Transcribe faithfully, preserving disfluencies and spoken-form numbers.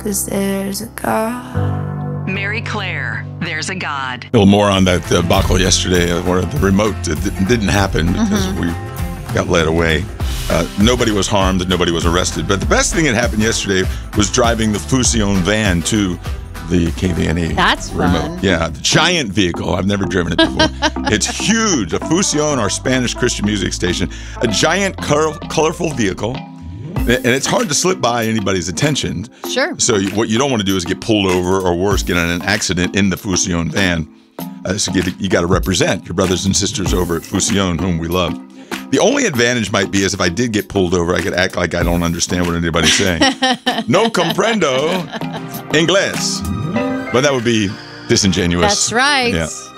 'cause there's a God. Mary Claire, There's a God. A little more on that uh, debacle yesterday uh, where the remote it didn't happen because mm-hmm. we got led away. Uh, nobody was harmed, nobody was arrested. But the best thing that happened yesterday was driving the Fusion van to the K V N A That's remote. fun. Yeah, the giant vehicle. I've never driven it before. It's huge. A Fusion, our Spanish Christian music station. A giant, color- colorful vehicle. And it's hard to slip by anybody's attention. Sure. So you, what you don't want to do is get pulled over or worse, get in an accident in the Fusion van. Uh, so you, you got to represent your brothers and sisters over at Fusion, whom we love. The only advantage might be is if I did get pulled over, I could act like I don't understand what anybody's saying. No comprendo inglés. But that would be disingenuous. That's right. Yeah.